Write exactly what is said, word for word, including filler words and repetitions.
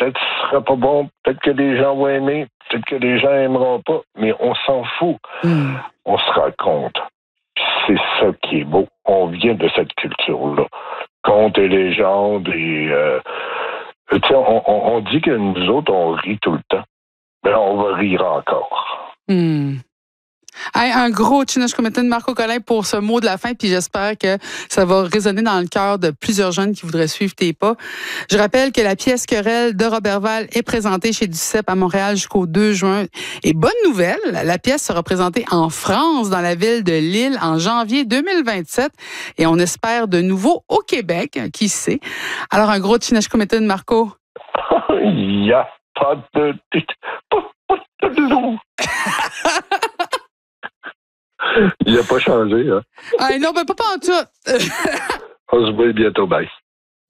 peut-être que ce sera pas bon, peut-être que les gens vont aimer, peut-être que les gens aimeront pas, mais on s'en fout. Mm. On se rend compte. C'est ça qui est beau. On vient de cette culture-là. Contes et légendes et... Euh, tu sais, on, on, on dit que nous autres, on rit tout le temps. Mais on va rire encore. Mm. Hey, un gros Chineshkumitin Marco Collin pour ce mot de la fin, puis j'espère que ça va résonner dans le cœur de plusieurs jeunes qui voudraient suivre tes pas. Je rappelle que la pièce Querelle de Roberval est présentée chez Duceppe à Montréal jusqu'au deux juin. Et bonne nouvelle, la pièce sera présentée en France, dans la ville de Lille, en janvier deux mille vingt-sept. Et on espère de nouveau au Québec, qui sait. Alors, un gros Chineshkumitin Marco. Il n'y a pas de... Pas de loup. Il n'a pas changé, hein? Ah non, ben pas, pas en tout. On se voit bientôt, bye.